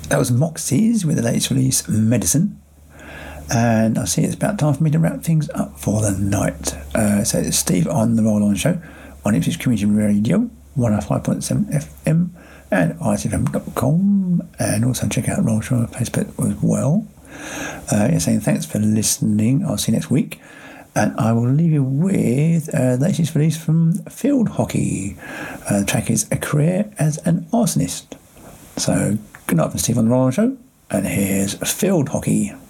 That was Moxies with the latest release, Medicine. And I see it's about time for me to wrap things up for the night. So it's Steve on the Roll On Show on Ipswich Community Radio, 105.7 FM and ITFM.com. And also check out Roll Show on Facebook as well. Saying thanks for listening. I'll see you next week. And I will leave you with the latest release from Field Hockey. The track is A Career as an Arsonist. So good night from Steve on the Roll On Show. And here's Field Hockey.